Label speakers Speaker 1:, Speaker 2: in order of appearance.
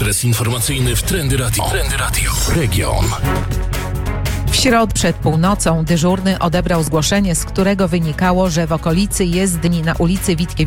Speaker 1: Adres informacyjny w Trendy Radio. Region.
Speaker 2: W środę przed północą dyżurny odebrał zgłoszenie, z którego wynikało, że w okolicy jezdni na ulicy Witkiewicza